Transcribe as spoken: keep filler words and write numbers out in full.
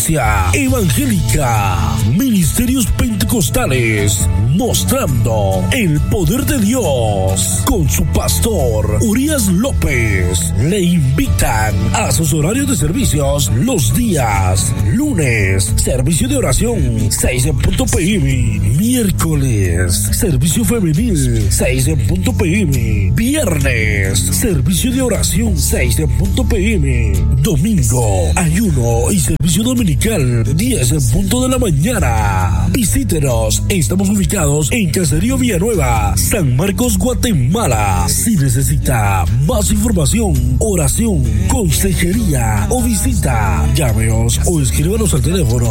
Iglesia Evangélica, Ministerios Pentecostales, mostrando el poder de Dios con su pastor Urias López. Le invitan a sus horarios de servicios los días lunes, servicio de oración seis en punto p m, miércoles, servicio femenil seis en punto p m, viernes, servicio de oración seis en punto p m, domingo, ayuno y servicio dominical diez en punto de la mañana. Visítenos, estamos ubicados en Caserío Villanueva, San Marcos, Guatemala. Si necesita más información, oración, consejería o visita, llámenos o escríbanos al teléfono